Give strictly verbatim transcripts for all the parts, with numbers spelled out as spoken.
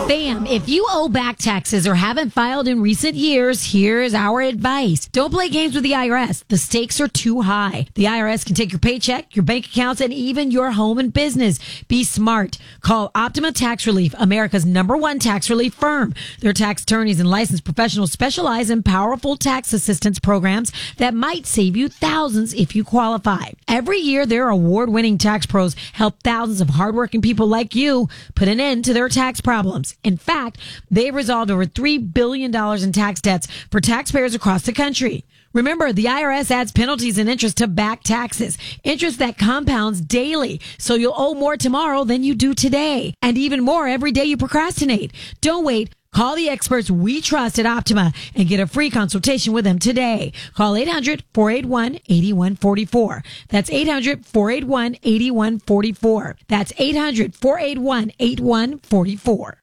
Fam, if you owe back taxes or haven't filed in recent years, here's our advice. Don't play games with the I R S. The stakes are too high. The I R S can take your paycheck, your bank accounts, and even your home and business. Be smart. Call Optima Tax Relief, America's number one tax relief firm. Their tax attorneys and licensed professionals specialize in powerful tax assistance programs that might save you thousands if you qualify. Every year, their award-winning tax pros help thousands of hardworking people like you put an end to their tax problems. In fact, they've resolved over three billion dollars in tax debts for taxpayers across the country. Remember, the I R S adds penalties and interest to back taxes, interest that compounds daily, so you'll owe more tomorrow than you do today, and even more every day you procrastinate. Don't wait. Call the experts we trust at Optima and get a free consultation with them today. Call eight hundred, four eight one, eight one four four. That's eight hundred, four eight one, eight one four four. That's eight hundred, four eight one, eight one four four.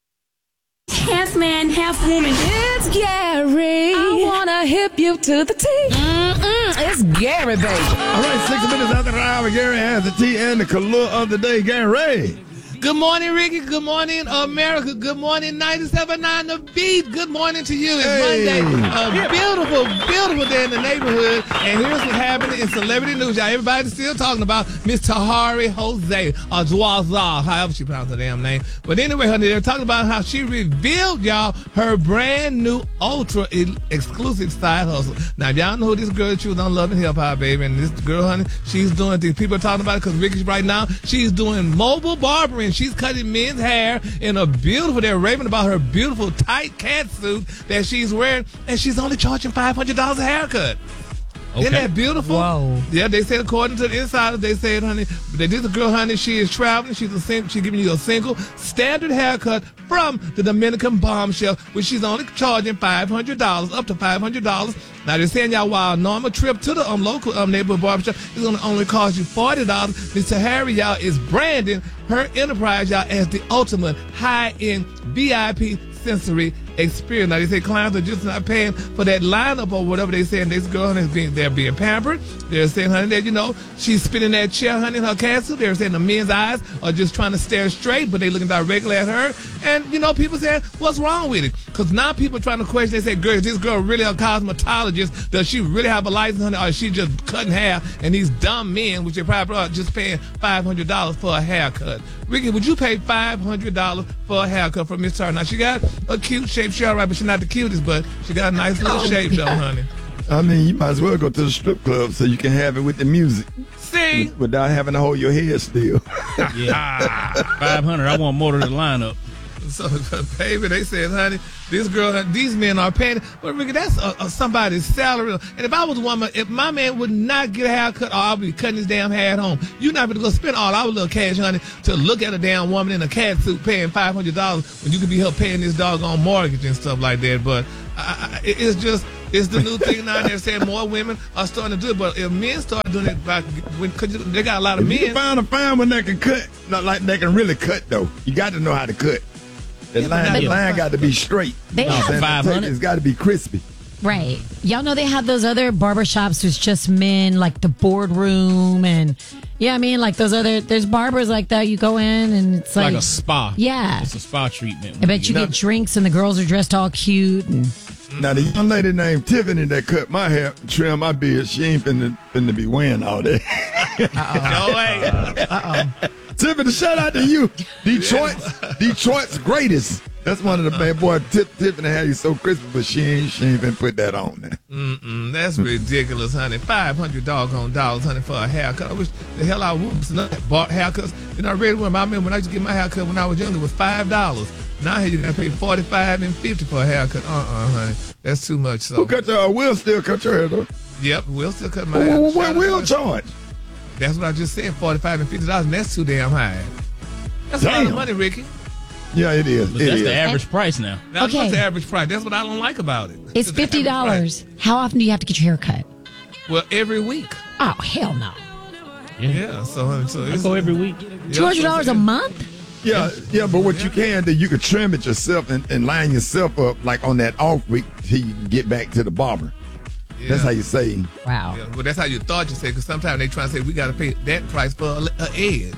Half man, half woman. It's Gary. I wanna hip you to the T. Mm-mm, it's Gary, baby. All right, six minutes after the hour, Gary has the tea and the color of the day. Gary. Good morning, Ricky. Good morning, America. Good morning, ninety-seven point nine The Beat. Good morning to you. It's Hey. Monday. A beautiful, beautiful day in the neighborhood. And here's what's happening in celebrity news. Y'all, everybody's still talking about Miss Tahari Jose, or Zwaza, however she pronounced her damn name. But anyway, honey, they're talking about how she revealed, y'all, her brand new ultra exclusive side hustle. Now, y'all know who this girl is. She was on Love and Hip Hop, baby. And this girl, honey, she's doing things. People are talking about it because Ricky's right now. She's doing mobile barbering. She's cutting men's hair in a beautiful, they're raving about her beautiful tight cat suit that she's wearing, and she's only charging five hundred dollars a haircut. Okay. Isn't that beautiful? Whoa. Yeah, they said according to the insiders, they said, honey, they did the girl, honey, she is traveling. She's a sing- she's giving you a single standard haircut from the Dominican Bombshell, which she's only charging five hundred dollars, up to five hundred dollars. Now, they're saying, y'all, while a normal trip to the um, local um, neighborhood barbershop is going to only cost you forty dollars, Miss Tahari, y'all, is branding her enterprise, y'all, as the ultimate high-end V I P sensory experience. Now, they say clients are just not paying for that lineup or whatever they say, and this girl, honey, is being, they're being pampered. They're saying, honey, that, you know, she's spinning that chair, honey, in her castle. They're saying the men's eyes are just trying to stare straight, but they're looking directly at her. And, you know, people say, what's wrong with it? Because now people are trying to question. They say, girl, is this girl really a cosmetologist? Does she really have a license, honey, or is she just cutting hair? And these dumb men, which they probably are just paying five hundred dollars for a haircut. Ricky, would you pay five hundred dollars for a haircut from Miss Tahari? Now, she got a cute shape, she all right, but she's not the cutest, but she got a nice little Oh, shape, though, honey. I mean, you might as well go to the strip club so you can have it with the music. See? Without having to hold your head still. Yeah. five hundred. I want more to the lineup. So, baby, they said, honey, this girl, these men are paying. But, Ricky, that's a, a somebody's salary. And if I was a woman, if my man would not get a haircut, or I'll be cutting his damn hair at home. You're not going to go spend all our little cash, honey, to look at a damn woman in a cat suit paying five hundred dollars when you could be help paying this doggone mortgage and stuff like that. But I, I, it's just, it's the new thing now. They're saying more women are starting to do it. But if men start doing it, by, when, cause they got a lot of If men. you can find a fine one that can cut, not like they can really cut, though. You got to know how to cut. The Yeah, line, but the not- line got to be straight. They You know what I'm have- saying? five hundred? It's got to be crispy. Right. Y'all know they have those other barbershops with just men, like the boardroom, and yeah, I mean, like those other, there's barbers like that. You go in and it's Like like, a spa. yeah. It's a spa treatment. I bet you get drinks and the girls are dressed all cute. And Now, the young lady named Tiffany that cut my hair, trim my beard, she ain't finna, finna be wearing all that. No way. uh-oh. Tiffany, shout out to you. Detroit's, Detroit's greatest. That's one of the bad boy. Tip, Tiffany had you so crispy, but she ain't, she ain't been put that on there. Mm-mm, that's ridiculous, honey. five hundred doggone dollars, honey, for a haircut. I wish the hell I would have bought haircuts. You know, I really when I remember when I used to get my haircut when I was younger, it was five dollars. Now you got to pay forty-five and fifty for a haircut. Uh-uh, honey. That's too much. So. Who cut your, uh, Will still cut your hair, though? Yep, Will still cut my What, hair. what, what Will charge? That's what I just said, forty-five and fifty dollars, and that's too damn high. That's a lot of Damn. money, Ricky. Yeah, it is. But It that's is. the average price now. That's Okay. what's the average price. That's what I don't like about it. it's the fifty average dollars. How often do you have to get your hair cut? price. Well, every week. Oh, hell no. Yeah, so, so I it's go every week. two hundred dollars a month? Yeah, yeah, but what you can do, you can trim it yourself and, and line yourself up like on that off week till you can get back to the barber. Yeah. That's how you save. Wow. Yeah, well, that's how you thought you said, because sometimes they try to say we got to pay that price for a, a edge.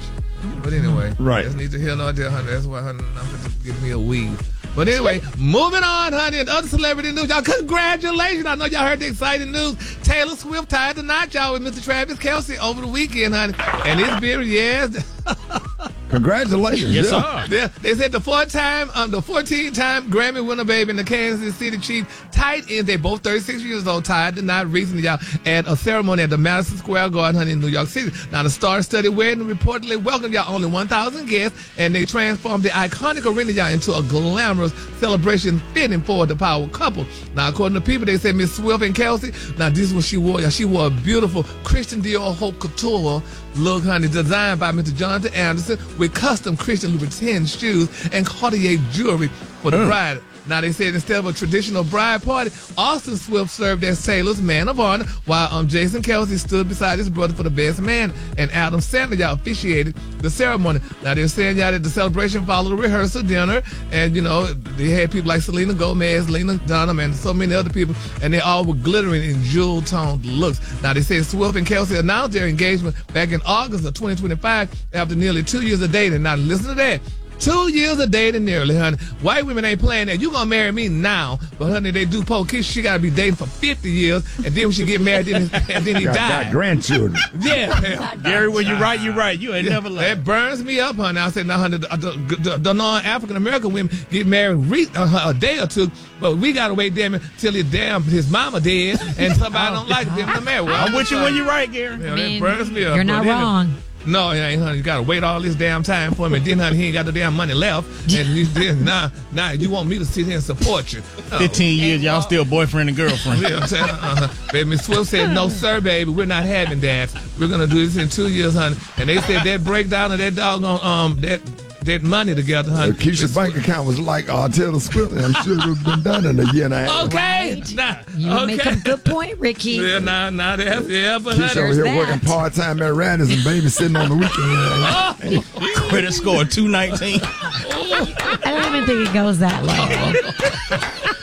But anyway, Right. Just need to hear no idea, honey. That's why, honey, I'm going to give me a weave. But anyway, moving on, honey, and other celebrity news. Y'all, congratulations. I know y'all heard the exciting news. Taylor Swift tied the knot, y'all, with Mister Travis Kelce over the weekend, honey. And it's been, yes. Congratulations. Yes, yeah. sir. They, they said the four-time, um, the fourteen-time Grammy winner, baby, and the Kansas City Chiefs tight ends. They both thirty-six years old, tied the knot recently, y'all, at a ceremony at the Madison Square Garden, honey, in New York City. Now, the star-studded wedding reportedly welcomed y'all only one thousand guests, and they transformed the iconic arena, y'all, into a glamorous celebration fitting for the power couple. Now, according to people, they said Miss Swift and Kelce. Now, this is what she wore. Y'all. She wore a beautiful Christian Dior Haute Couture look, honey, designed by Mister Jonathan Anderson with custom Christian Louboutin shoes and Cartier jewelry for the Mm. bride. Now, they said instead of a traditional bride party, Austin Swift served as Taylor's man of honor, while um, Jason Kelce stood beside his brother for the best man, and Adam Sandler, y'all, officiated the ceremony. Now, they're saying, y'all, that the celebration followed a rehearsal dinner, and, you know, they had people like Selena Gomez, Lena Dunham, and so many other people, and they all were glittering in jewel-toned looks. Now, they said Swift and Kelce announced their engagement back in August of twenty twenty-five after nearly two years of dating. Now, listen to that. Two years of dating nearly, honey. White women ain't playing that. You gonna marry me now, but honey, they do poke kiss. She gotta be dating for fifty years, and then when she get married, then, and then he Got, got died. grandchildren. Yeah, Gary, when you right, you right. You ain't never lied. that burns me up, honey. I said, now, honey, the, the, the, the non-African American women get married re- uh, a day or two, but we gotta wait damn till his damn his mama dead, and somebody don't like them to marry. Well, I'm with you when you right, Gary. Yeah, I mean, that burns me up. you're not But anyway- wrong. No, it ain't, honey. You gotta wait all this damn time for him, and then, honey, he ain't got the damn money left, and you, then now, now you want me to sit here and support you? No. Fifteen years, y'all still boyfriend and girlfriend. You know what I'm saying? Uh-huh. Baby, Miss Swift said, no, sir, baby, we're not having that. We're gonna do this in two years, honey. And they said that breakdown of that doggone um that that money together, honey. Keisha's bank account was like uh, Taylor Swift, and I'm sure it would have been done in a year and a half. Okay, Right. nah, You okay. make a good point, Ricky. Yeah, nah, nah, that's yeah, but Keisha honey. over here that. working part time at Radisson and babysitting on the weekend. Credit score two nineteen. I don't even think it goes that low.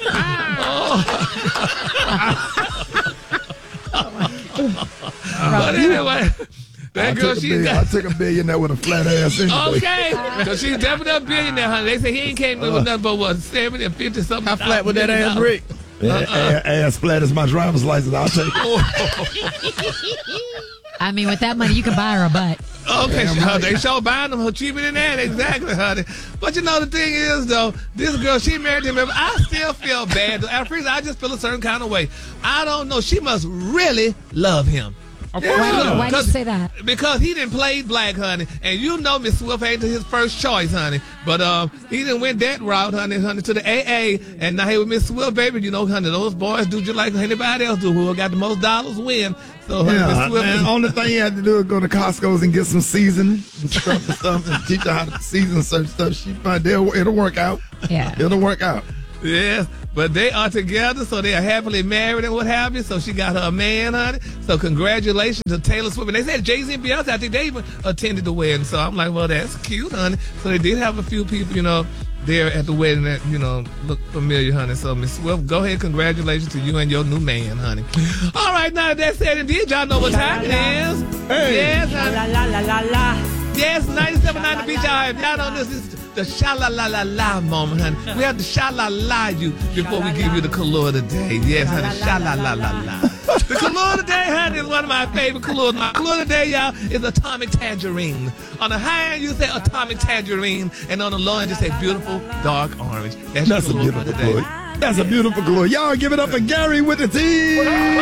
But anyway, that I girl, took, a she's billion, got. I took a billionaire with a flat ass anyway. Okay, because she's definitely a billionaire, honey. They say he ain't came in with nothing but what, seventy or fifty something. How flat with that ass, Rick? Yeah, a- ass flat as my driver's license. I'll take it. I mean, with that money, you can buy her a butt. Okay, sure, they show buying them cheaper than that, exactly, honey. But you know, the thing is, though, this girl, she married him. I still feel bad. At first, I just feel a certain kind of way. I don't know. She must really love him. Why, why do you say that? Because he didn't play black, honey, and you know Miss Swift ain't his first choice, honey. But um, he didn't went that route, honey, honey, to the A A, and now he with Miss Swift, baby. You know, honey, those boys do just like anybody else do. Who got the most dollars win. So, honey, Yeah, Miss Swift and is- only thing you had to do is go to Costco's and get some seasoning and stuff and stuff and teach her how to season certain stuff. She find it'll, it'll work out. Yeah. It'll work out. Yes, but they are together, so they are happily married and what have you. So she got her man, honey. So congratulations to Taylor Swift. And they said Jay-Z and Beyonce, I think they even attended the wedding. So I'm like, well, that's cute, honey. So they did have a few people, you know, there at the wedding that, you know, look familiar, honey. So Miss Swift, go ahead, congratulations to you and your new man, honey. All right, now that said and did, y'all know what time it is. Hey. Yes, honey. La la la la la. Yes, ninety-seven point nine The Beach Hour. If y'all don't know, this is the sha-la-la-la-la moment, honey. We have to sha-la-la you before we give you the color of the day. Yes, honey, sha-la-la-la-la. The color of the day, honey, is one of my favorite colors. My color of the day, y'all, is atomic tangerine. On the high end, you say atomic tangerine, and on the low end, you say beautiful dark orange. That's, That's a your color beautiful of the glory. day. That's a beautiful glory. Y'all give it up for Gary with the T.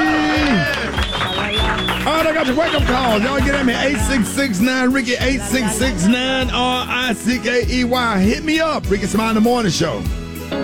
All right, I got your wake-up calls. Y'all get at me, eight six six nine Ricky, eight six six nine R I C K E Y. Hit me up, Ricky Smile in the Morning Show.